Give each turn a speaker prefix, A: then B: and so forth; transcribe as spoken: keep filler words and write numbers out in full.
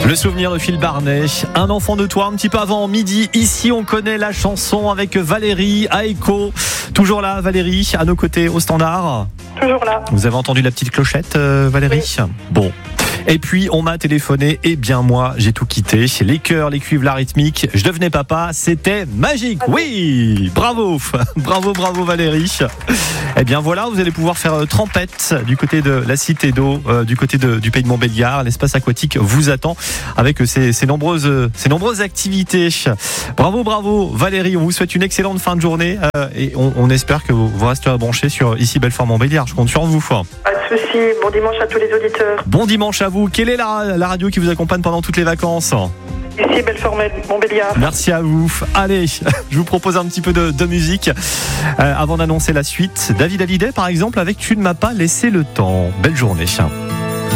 A: Le souvenir de Phil Barnet, un enfant de toi, un petit peu avant midi. Ici, on connaît la chanson avec Valérie à Echo. Toujours là, Valérie, à nos côtés, au standard.
B: Toujours là.
A: Vous avez entendu la petite clochette, euh, Valérie ?
B: Oui.
A: Bon. Et puis, on m'a téléphoné, et bien moi, j'ai tout quitté. Les chœurs, les cuivres, la rythmique, je devenais papa, c'était magique. Oui, bravo, bravo, bravo Valérie. Eh bien voilà, vous allez pouvoir faire euh, trempette du côté de la Cité d'Eau, euh, du côté de, du pays de Montbéliard. L'espace aquatique vous attend avec euh, ces, ces, nombreuses, euh, ces nombreuses activités. Bravo, bravo Valérie, on vous souhaite une excellente fin de journée euh, et on, on espère que vous, vous resterez branchés sur ici Belfort Montbéliard. Je compte sur vous.
B: Pas de souci. Bon dimanche à tous les auditeurs.
A: Bon dimanche à vous. Quelle est la, la radio qui vous accompagne pendant toutes les vacances ?
B: Ici Belfort Montbéliard.
A: Merci à vous. Allez, je vous propose un petit peu de, de musique euh, avant d'annoncer la suite. David Hallyday par exemple avec Tu ne m'as pas laissé le temps. Belle journée.